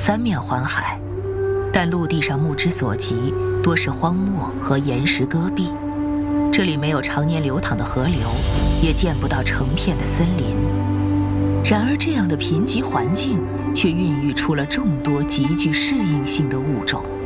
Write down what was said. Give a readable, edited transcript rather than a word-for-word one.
三面环海，但陆地上目之所及多是荒漠和岩石戈壁，这里没有常年流淌的河流，也见不到成片的森林。然而这样的贫瘠环境却孕育出了众多极具适应性的物种。